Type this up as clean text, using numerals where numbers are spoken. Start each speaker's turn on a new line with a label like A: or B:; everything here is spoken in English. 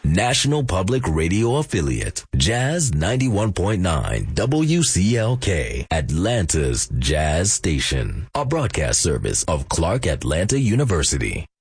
A: National Public Radio affiliate, Jazz 91.9 WCLK, Atlanta's Jazz Station, a broadcast service of Clark Atlanta University.